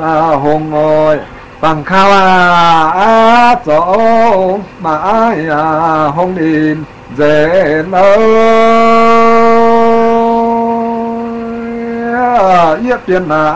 hùng ngồi bằng khao chỗ mà hùng đình dễ ơi yết tiền